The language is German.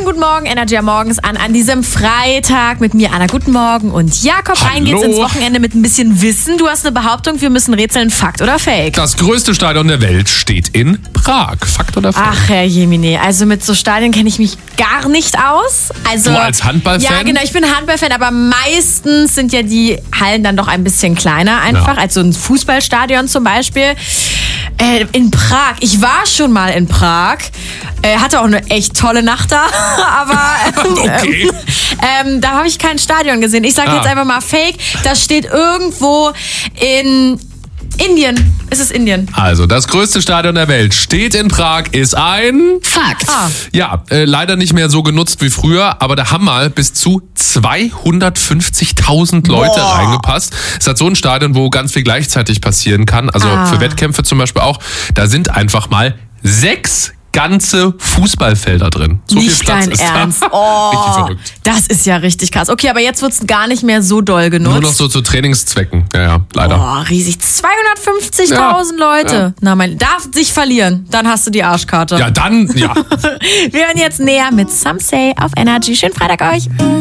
Wunderschönen guten Morgen, Energy am Morgens an diesem Freitag mit mir, Anna. Guten Morgen und Jakob. Hallo. Rein geht's ins Wochenende mit ein bisschen Wissen. Du hast eine Behauptung, wir müssen rätseln, Fakt oder Fake? Das größte Stadion der Welt steht in Prag. Fakt oder Fake? Ach, Herr Jemine, also mit so Stadien kenne ich mich gar nicht aus. Also, Du als Handballfan? Ja, genau, ich bin Handballfan, aber meistens sind ja die Hallen dann doch ein bisschen kleiner einfach, als so ein Fußballstadion zum Beispiel. In Prag, ich war schon mal in Prag, hatte auch eine echt tolle Nacht da, aber Okay. da habe ich kein Stadion gesehen. Ich sage jetzt einfach mal Fake, das steht irgendwo in Indien. Ist es Indien? Also, das größte Stadion der Welt steht in Prag, ist ein... Fakt. Ja, leider nicht mehr so genutzt wie früher, aber da haben mal bis zu 250.000 Leute reingepasst. Es hat so ein Stadion, wo ganz viel gleichzeitig passieren kann, also für Wettkämpfe zum Beispiel auch. Da sind einfach mal 6 ganze Fußballfelder drin. So Nicht viel Platz dein ist Ernst. da. Richtig verrückt. Das ist ja richtig krass. Okay, aber jetzt wird's gar nicht mehr so doll genutzt. Nur noch so zu Trainingszwecken. Ja, leider. Boah, riesig. 250.000 Leute. Ja. Na, darf sich verlieren. Dann hast du die Arschkarte. Ja, dann, ja. Wir hören jetzt näher mit Some Say auf Energy. Schönen Freitag euch.